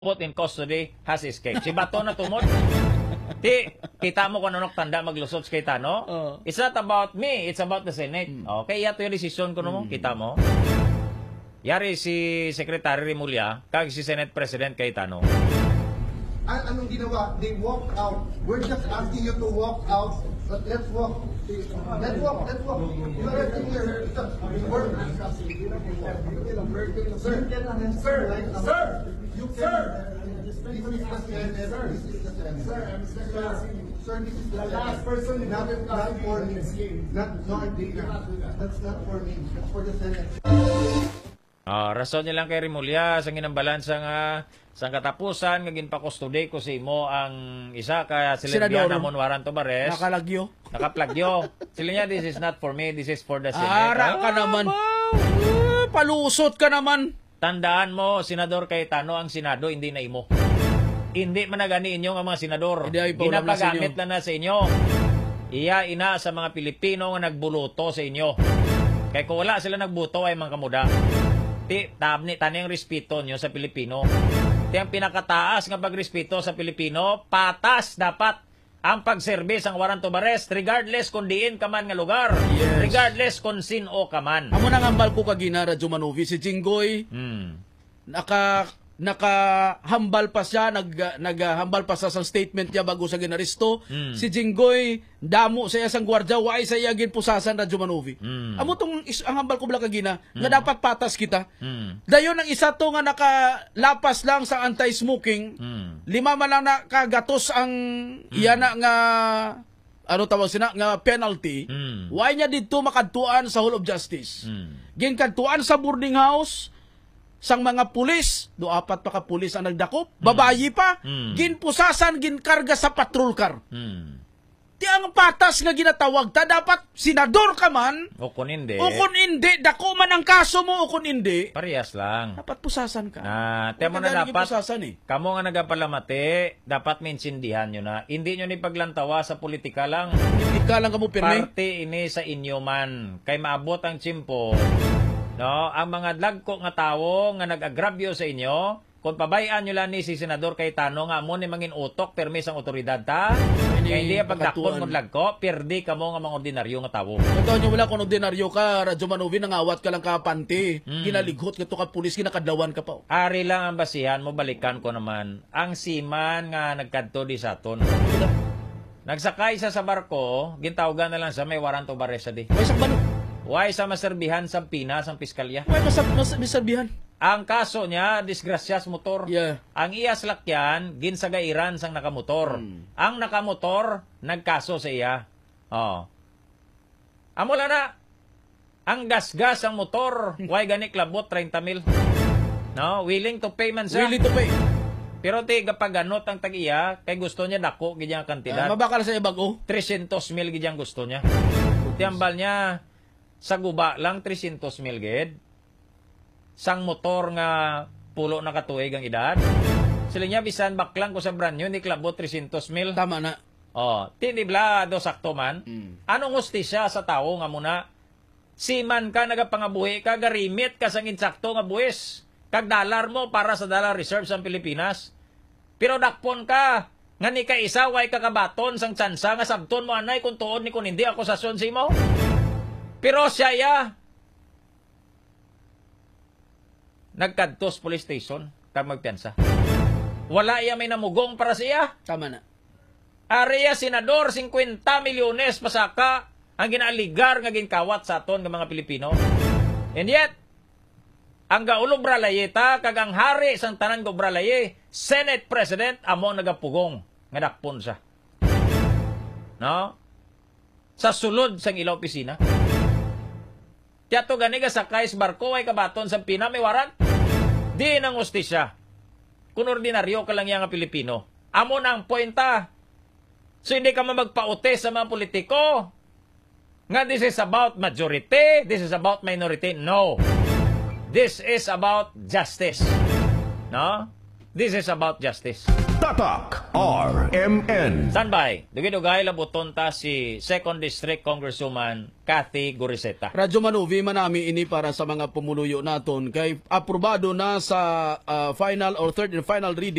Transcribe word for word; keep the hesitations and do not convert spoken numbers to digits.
put in custody has escaped. Si Bato na tumod. Ti, kita mo kung anong tanda maglusot kay Tano? Uh. It's not about me, it's about the Senate. Mm. Okay, yato yung desisyon ko mo, mm. kita mo. Yari si Secretary Rimulya, kag si Senate President Cayetano. An anong ginawa? They walk out. We're just asking you to walk out. But let's walk. Let's walk. Let's walk. You are right here. We're Sir, sir, sir, you sir. This is the Senate. Sir, this is the Senate. Sir, I'm Sir, this is the last person. Not, not for me. Not, not, that's not for me. That's for the Senate. Ah, rason niya lang kay Rimulya sa ginambalan sa nga sa katapusan nga ginpa-custody ko si mo ang isa ka sila namon Warren Tobares. Nakalagyo. Nakaplagyo. Sila niya, this is not for me, this is for the Senate. Ara ka naman. Uh, palusot ka naman. Tandaan mo, Senador Cayetano, ang Senado hindi na imo. Hindi man nagani inyo ang mga senador. Ginapagamit na na sa inyo. Iya ina sa mga Pilipino nga nagbuluto sa inyo. Kaya kung wala sila nagbuto ay mga kamuda. Ti, tabni, tani ang respeto nyo sa Pilipino. Ti, ang pinakataas nga pagrespeto sa Pilipino, patas dapat ang pagserbis ang Warren Tobares, regardless kung diin ka man nga lugar, yes. regardless kung sino ka man. Amo nang ambal ko kagina, Radyo Manovi, si Jinggoy, hmm. naka... nakahambal pa siya, nag, naghambal pa sa statement niya bago sa ginaristo. Mm. Si Jinggoy, damo sa isang gwardya, waay sa iya ginpusasan, Radyo Manovi. Mm. Amo tong ang hambal ko bala kagina, mm. nga dapat patas kita. Mm. Dayon ang isa to nga nakalapas lang sa anti-smoking, mm. lima man lang nakagatos ang mm. iya na nga ano tawag sina nga penalty, mm. waay niya dito makadtuan sa Hall of Justice. Mm. Ginkadtuan sa boarding house, sang mga pulis, do apat pa ka pulis ang nagdakop, mm. babayi pa, mm. ginpusasan, ginkarga sa patrol car. Mm. Di ang patas nga ginatawag ta, dapat senador ka man, o kun hindi, o kun hindi, dako man ang kaso mo, o kun hindi, parehas lang. Dapat pusasan ka. Na, temo na dapat, eh. Kamo nga nagapalamati, dapat maintindihan nyo na, hindi nyo ni paglantawa sa politika lang. Politika lang kamo pirmi. Parte ini sa inyo man, kay maabot ang tsimpo, no, ang mga dagko nga tawo nga nag-agrabyo sa inyo, kung pabayaan nyo lang ni si Senador Cayetano nga mo ni mangin utok, permis ang otoridad ta, kaya hindi pagdakpon ng lagko, perdi ka mo nga mga ordinaryo nga tawo. Ito nyo wala kung ordinaryo ka, Radyo Manovi, nangawat ka lang ka panty, mm. ginalighot ka to ka pulis, kinakadlawan ka pa. Ari lang ang basihan mo, balikan ko naman, ang siman nga nagkadto di sa aton. Nagsakay sa sa barko, gintawagan na lang sa may Warren Tobares sa di. May sakbalo. Why sa maserbihan sa Pinas ang piskalya? Why sa maserbihan? Ang kaso niya, disgrasyas motor. Yeah. Ang iya salakyan, ginsagairan sang nakamotor. Hmm. Ang nakamotor, nagkaso sa iya. Oh. Amo lang na, ang gasgas ang motor, why gani klabot, thirty mil. No? Willing to pay man siya. Willing to pay. Pero ti kapag ganot ang tag-iya, kay gusto niya dako, gidyang kantidad. Uh, mabakal sa ibago? three hundred mil gidyang gusto niya. Tiambal niya, sa guba lang three hundred mil gid. Sang motor nga pulo na katuig ang edad. Sila niya bisan baklang ko sa brand new ni klabot three hundred mil. Tama na. Oh, tindi bla do sakto man. Mm. Anong hustisya sa tawo nga muna? Siman ka nagapangabuhi ka garimit ka sang insakto nga buwis. Kag dollar mo para sa dollar reserve sa Pilipinas. Pero dakpon ka nga ni ka isa way kakabaton sang tsansa nga sabton mo anay kung tuod ni kun hindi akusasyon si mo. Pero siya ya, nagkadtos police station, kag magpiansa. Wala iya may namugong para siya. Tama na. Area senador, fifty milyones pasaka ang ginaligar nga ginkawat sa aton ng mga Pilipino. And yet, ang gaulog bralayeta, kag ang hari sang tanan go bralaye, Senate President, amo nagapugong, nga dakpon siya. No? Sa sulod sang ila opisina. Tiyato gani ka sakay sa barko ay kabaton sa Pina may waran. Di nang ustisya. Kung ordinaryo ka lang yang Pilipino. Amo na ang pointa. So hindi ka magpaute sa mga politiko. Nga this is about majority, this is about minority. No. This is about justice. No? This is about justice. Tatak R M N. Standby. Dugay-dugay labuton ta si second District Congresswoman Cathy Goriseta. Radyo Manuvi manami ini para sa mga pumuluyo naton kay aprobado na sa uh, final or third and final reading